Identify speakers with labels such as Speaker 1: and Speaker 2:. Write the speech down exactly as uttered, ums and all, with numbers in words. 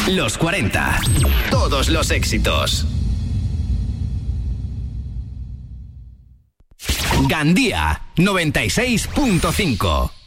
Speaker 1: Los cuarenta. Todos los éxitos. Gandía noventa y seis punto cinco.